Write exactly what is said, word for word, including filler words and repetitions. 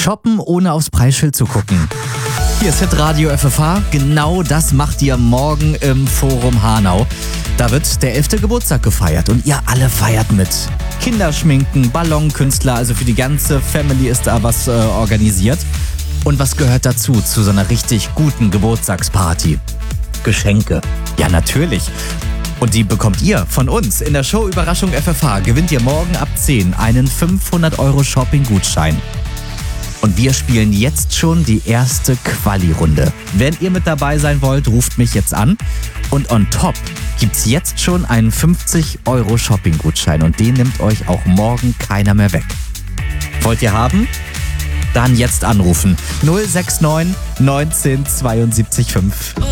Shoppen ohne aufs Preisschild zu gucken. Hier ist Hitradio F F H. Genau das macht ihr morgen im Forum Hanau. Da wird der elfte Geburtstag gefeiert und ihr alle feiert mit. Kinderschminken, Ballonkünstler, also für die ganze Family ist da was äh, organisiert. Und was gehört dazu, zu so einer richtig guten Geburtstagsparty? Geschenke. Ja, natürlich. Und die bekommt ihr von uns in der Show Überraschung F F H. Gewinnt ihr morgen ab zehn einen fünfhundert Euro Shopping-Gutschein. Und wir spielen jetzt schon die erste Quali-Runde. Wenn ihr mit dabei sein wollt, ruft mich jetzt an. Und on top gibt's jetzt schon einen fünfzig Euro Shopping-Gutschein. Und den nimmt euch auch morgen keiner mehr weg. Wollt ihr haben? Dann jetzt anrufen. null sechs neun neunzehn zweiundsiebzig fünf.